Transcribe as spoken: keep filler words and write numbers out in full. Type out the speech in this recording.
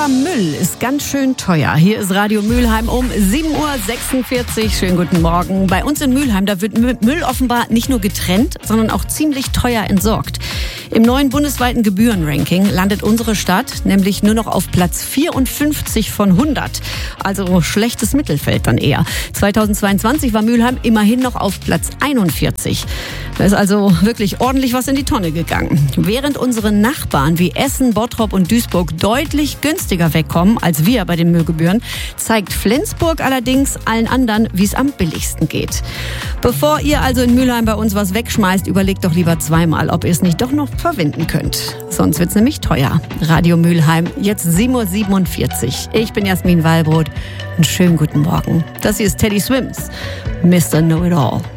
Extra Müll ist ganz schön teuer. Hier ist Radio Mülheim um sieben Uhr sechsundvierzig. Schönen guten Morgen. Bei uns in Mülheim, da wird Müll offenbar nicht nur getrennt, sondern auch ziemlich teuer entsorgt. Im neuen bundesweiten Gebührenranking landet unsere Stadt nämlich nur noch auf Platz vierundfünfzig von hundert. Also schlechtes Mittelfeld dann eher. zweitausendzweiundzwanzig war Mülheim immerhin noch auf Platz einundvierzig. Da ist also wirklich ordentlich was in die Tonne gegangen. Während unsere Nachbarn wie Essen, Bottrop und Duisburg deutlich günstiger wegkommen als wir bei den Müllgebühren, zeigt Flensburg allerdings allen anderen, wie es am billigsten geht. Bevor ihr also in Mülheim bei uns was wegschmeißt, überlegt doch lieber zweimal, ob ihr es nicht doch noch verwenden könnt. Sonst wird's nämlich teuer. Radio Mülheim, jetzt sieben Uhr siebenundvierzig. Ich bin Jasmin Wallbrot. Einen schönen guten Morgen. Das hier ist Teddy Swims, Mister Know-It-All.